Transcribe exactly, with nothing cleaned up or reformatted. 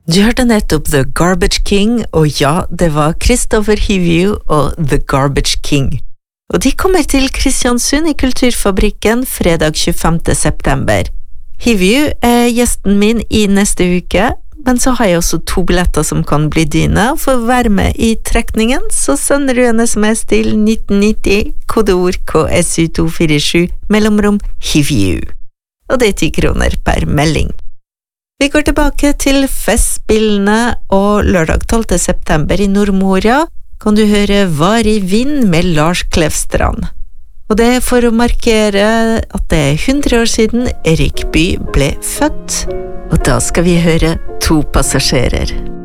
Du hørte nettopp The Garbage King, og ja, det var Kristoffer Hivju og The Garbage King. Og de kommer til Kristiansund i Kulturfabrikken fredag tjuefemte september. Hivju er gjesten min i neste uke, men så har jeg også to billetter som kan bli dine. For å være med i trekningen, så sender du en sms til nitten nitti, kodeord K S U to fire sju, mellomrom Hivju. Og det er ti kroner per melding. Vi går tilbake til festspillene, og lørdag tolvte september i Nordmoria kan du høre Varig vind med Lars Klevstrand. Og det er for å markere at det er hundre år siden Erik Bye ble født, og da skal vi høre To passasjerer.